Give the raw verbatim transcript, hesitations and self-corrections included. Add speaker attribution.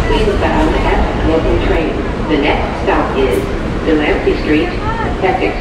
Speaker 1: Queensbound at local train. The next stop is Delancey Street, Essex.